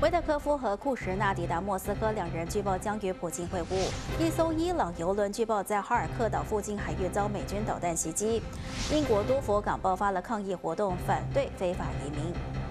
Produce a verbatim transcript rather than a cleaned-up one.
维特科夫和库什纳抵达莫斯科，两人据报将与普京会晤。一艘伊朗油轮据报在哈尔克岛附近海域遭美军导弹袭击。英国多佛港爆发了抗议活动，反对非法移民。